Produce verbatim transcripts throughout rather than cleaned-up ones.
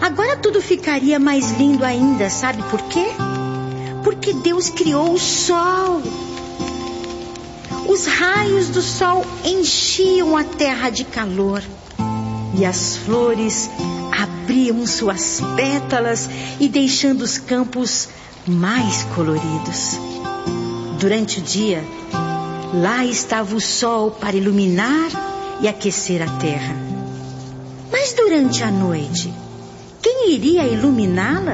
Agora tudo ficaria mais lindo ainda, sabe por quê? Porque Deus criou o sol. Os raios do sol enchiam a terra de calor e as flores abriam suas pétalas e deixando os campos mais coloridos. Durante o dia, lá estava o sol para iluminar e aquecer a terra. Mas durante a noite, quem iria iluminá-la?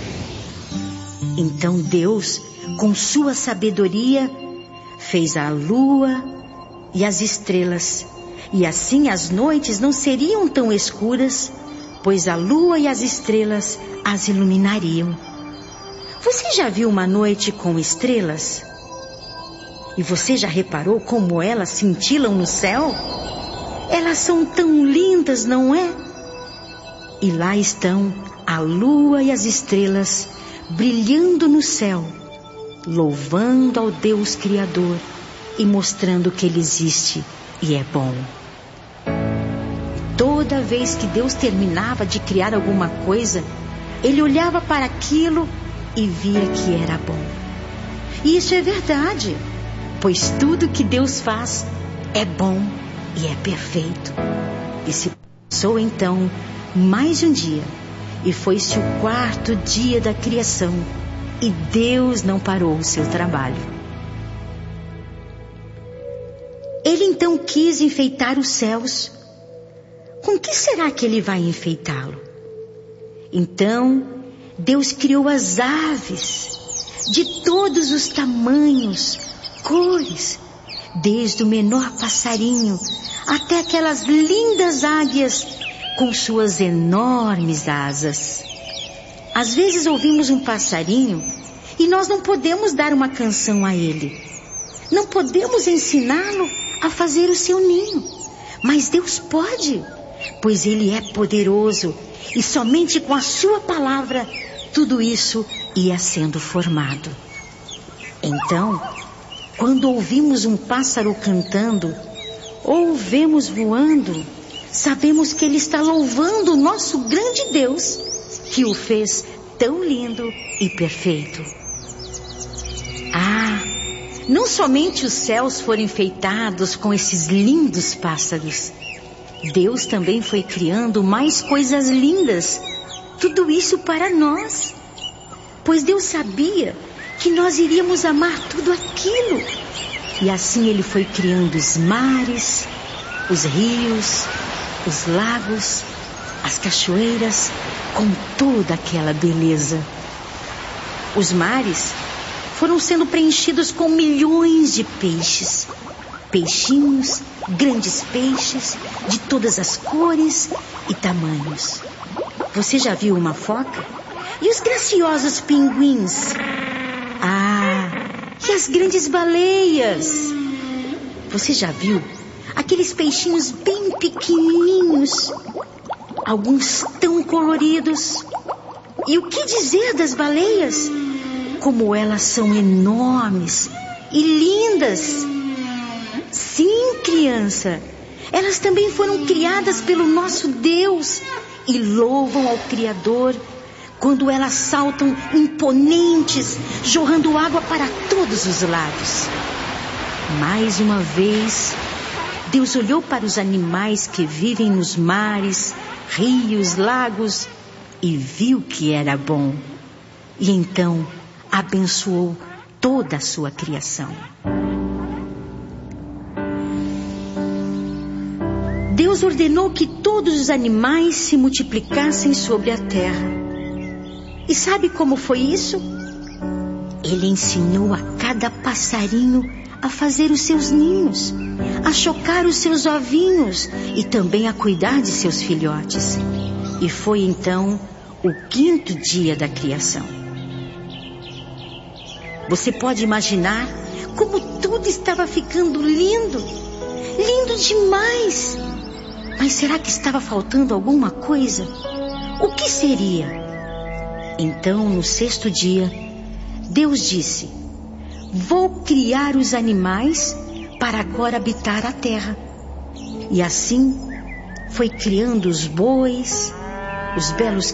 Então Deus, com sua sabedoria, fez a lua e as estrelas, e assim as noites não seriam tão escuras, pois a lua e as estrelas as iluminariam. Você já viu uma noite com estrelas? E você já reparou como elas cintilam no céu? Elas são tão lindas, não é? E lá estão a lua e as estrelas brilhando no céu, louvando ao Deus Criador e mostrando que Ele existe e é bom. Toda vez que Deus terminava de criar alguma coisa, Ele olhava para aquilo e via que era bom. E isso é verdade, pois tudo que Deus faz é bom e é perfeito. E se passou então mais um dia, e foi-se o quarto dia da criação, e Deus não parou o seu trabalho. Ele então quis enfeitar os céus. Com que será que ele vai enfeitá-lo? Então, Deus criou as aves, de todos os tamanhos, cores, desde o menor passarinho até aquelas lindas águias com suas enormes asas. Às vezes ouvimos um passarinho e nós não podemos dar uma canção a ele. Não podemos ensiná-lo a fazer o seu ninho. Mas Deus pode, pois Ele é poderoso e somente com a sua palavra tudo isso ia sendo formado. Então, quando ouvimos um pássaro cantando ou o vemos voando, sabemos que ele está louvando o nosso grande Deus, que o fez tão lindo e perfeito. Ah, não somente os céus foram enfeitados com esses lindos pássaros. Deus também foi criando mais coisas lindas, tudo isso para nós. Pois Deus sabia que nós iríamos amar tudo aquilo. E assim Ele foi criando os mares, os rios, os lagos, as cachoeiras, com toda aquela beleza. Os mares foram sendo preenchidos com milhões de peixes. Peixinhos, grandes peixes, de todas as cores e tamanhos. Você já viu uma foca? E os graciosos pinguins? Ah, e as grandes baleias? Você já viu aqueles peixinhos bem pequenininhos, alguns tão coloridos? E o que dizer das baleias? Como elas são enormes e lindas. Sim, criança, elas também foram criadas pelo nosso Deus e louvam ao Criador quando elas saltam imponentes, jorrando água para todos os lados. Mais uma vez, Deus olhou para os animais que vivem nos mares, rios, lagos e viu que era bom. E então abençoou toda a sua criação. Deus ordenou que todos os animais se multiplicassem sobre a terra. E sabe como foi isso? Ele ensinou a cada passarinho a fazer os seus ninhos, a chocar os seus ovinhos e também a cuidar de seus filhotes. E foi então o quinto dia da criação. Você pode imaginar como tudo estava ficando lindo, lindo demais. Mas será que estava faltando alguma coisa? O que seria? Então, no sexto dia, Deus disse: vou criar os animais para agora habitar a terra. E assim foi criando os bois, os belos